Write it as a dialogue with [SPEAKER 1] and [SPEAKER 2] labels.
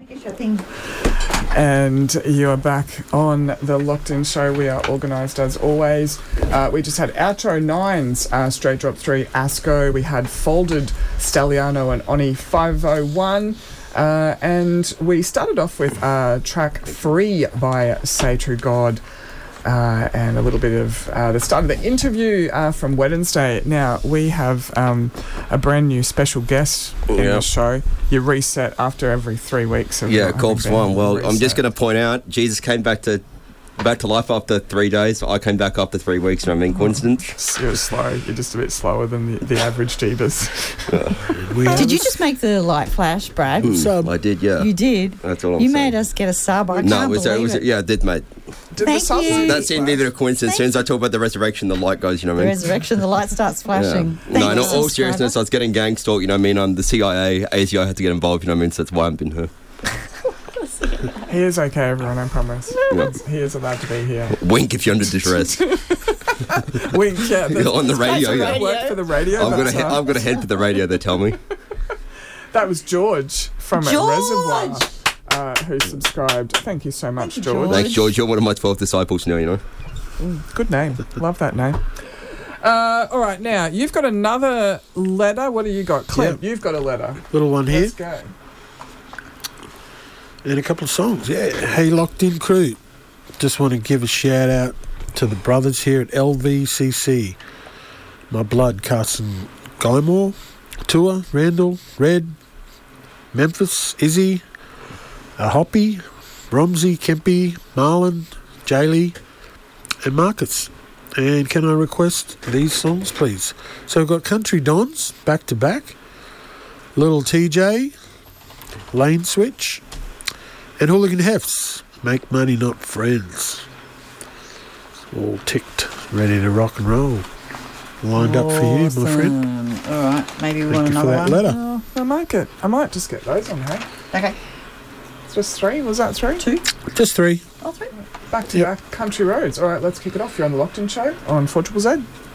[SPEAKER 1] And you are back on the Locked In Show. We are organised as always. We just had Outro 9's Straight Drop 3 Asco. We had Folded Stalliano and Oni 501. And we started off with track Free by Say True God. And a little bit of the start of the interview from Wednesday. Now, we have a brand new special guest in the show. You reset after every 3 weeks.
[SPEAKER 2] Corpse One. Well, I'm just going to point out, Jesus came back to life after 3 days. I came back after 3 weeks, and I mean, coincidence.
[SPEAKER 1] You're slow. You're just a bit slower than the average Jeebus.
[SPEAKER 3] Did you just make the light flash, Brad?
[SPEAKER 2] I did, yeah.
[SPEAKER 3] You did?
[SPEAKER 2] That's all I'm
[SPEAKER 3] saying. You
[SPEAKER 2] saying.
[SPEAKER 3] made us get a sub. I can't believe it.
[SPEAKER 2] Yeah, I did, mate.
[SPEAKER 3] Thank you.
[SPEAKER 2] That seemed either a coincidence. As soon as I talk about the resurrection, the light goes, you know what I mean?
[SPEAKER 3] The resurrection, the light starts flashing.
[SPEAKER 2] Yeah. No, in all seriousness, I was getting gang stalked, you know what I mean? The CIA, ASIO had to get involved, you know what I mean? So that's why I haven't been here.
[SPEAKER 1] He is okay, everyone, I promise.
[SPEAKER 2] Yeah.
[SPEAKER 1] He is allowed to be here.
[SPEAKER 2] Wink if you're under distress.
[SPEAKER 1] Wink, yeah.
[SPEAKER 2] On the radio, yeah.
[SPEAKER 1] Work for the radio.
[SPEAKER 2] I've got a head for the radio, they tell me.
[SPEAKER 1] That was George from Reservoir. Who subscribed. Thank you so much, George.
[SPEAKER 2] Thanks, George. You're one of my 12 disciples now, you know.
[SPEAKER 1] Good name. Love that name. All right, now, you've got another letter. What do you got? Clint, you've got a letter.
[SPEAKER 4] Little one here.
[SPEAKER 1] Let's go.
[SPEAKER 4] And a couple of songs, yeah. Hey, Locked In crew. Just want to give a shout out to the brothers here at LVCC. My blood, Carson Guymore, Tua, Randall, Red, Memphis, Izzy, Hoppy, Romsey, Kempy, Marlon, Jaylee, and Marcus. And can I request these songs, please? So we've got Country Dons, back to back, Little TJ, Lane Switch, and Hooligan Hefts, Make Money Not Friends. All ticked, ready to rock and roll. Lined up for you, my friend.
[SPEAKER 3] All right, maybe we
[SPEAKER 4] Thank
[SPEAKER 3] want
[SPEAKER 4] you
[SPEAKER 3] another
[SPEAKER 4] for that
[SPEAKER 3] one.
[SPEAKER 4] letter.
[SPEAKER 1] I might just get those on here.
[SPEAKER 3] Okay.
[SPEAKER 1] It's just 3. Was that 3?
[SPEAKER 3] 2.
[SPEAKER 4] Just 3.
[SPEAKER 3] Oh, 3.
[SPEAKER 1] Back to back country roads. All right, let's kick it off. You're on the Locked In Show on 4ZZZ.